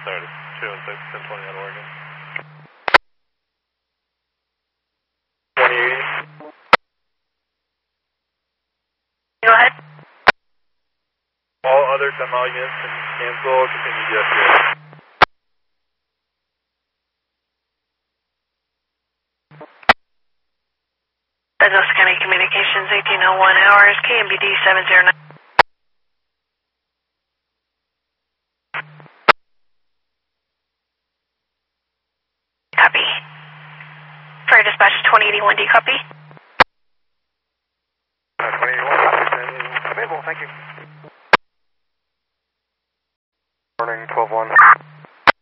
Sorry, 216, 1020 out of Oregon. 2080. Go ahead. All other 10 mile units can cancel, continue DFU. Bedros County Communications 1801 hours, KMBD 709. Copy. Fire dispatch 2081, do you copy? 2081, available, thank you. Morning, 12-1.